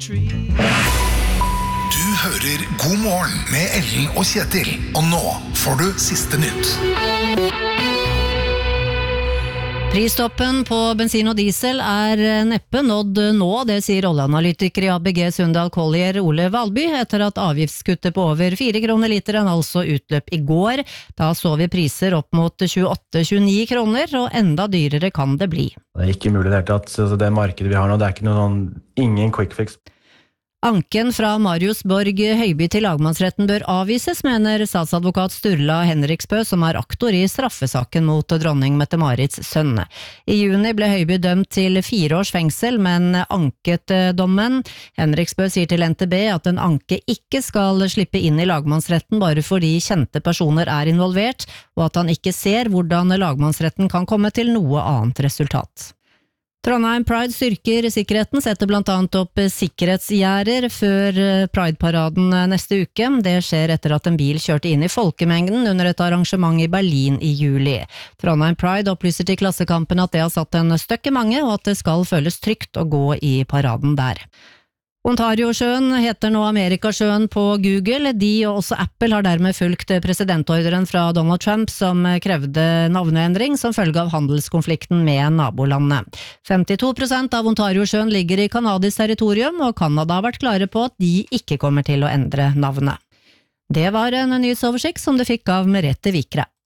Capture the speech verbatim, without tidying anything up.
Du hører God morgen med Ellen og Kjetil, og nå får du siste nytt. Pristoppen på bensin og diesel er neppe nådd nå, det sier oljeanalytiker i A B G Sundal Collier Ole Valby, etter at avgiftskuttet på over fire kroner literen altså utløp i går. Da så vi priser opp mot tjueåtte til tjueni kroner, og enda dyrere kan det bli. Det er ikke mulig det hele tatt, så det markedet vi har nå, det er ikke noen, ingen quick fix. Anken fra Marius Borg Høiby til lagmannsretten bør avvises, mener statsadvokat Sturla Henriksbø, som er aktor i straffesaken mot dronning Mette-Marits sønn. I juni ble Høiby dømt til fire års fengsel, men anket dommen. Henriksbø sier til N T B at en anke ikke skal slippe inn i lagmannsretten bare fordi kjente personer er involvert, og at han ikke ser hvordan lagmannsretten kan komme til noe annet resultat. Trondheim Pride styrker sikkerheten, setter blant annet opp sikkerhetsgjerder før Pride-paraden neste uke. Det skjer etter at en bil kjørte inn i folkemengden under et arrangement i Berlin i juli. Trondheim Pride opplyser til Klassekampen at det har satt en støkk i mange, og at det skal føles trygt å gå i paraden der. Ontario-sjøen heter nå Amerikasjøen på Google. De og også Apple har dermed fulgt presidentordren fra Donald Trump som krevde navneendring som følge av handelskonflikten med nabolandet. femtito prosent av Ontario-sjøen ligger i kanadisk territorium, og Kanada har vært klare på at de ikke kommer til å endre navnet. Det var en nyhetsoversikt som du fikk av Merete Vikre.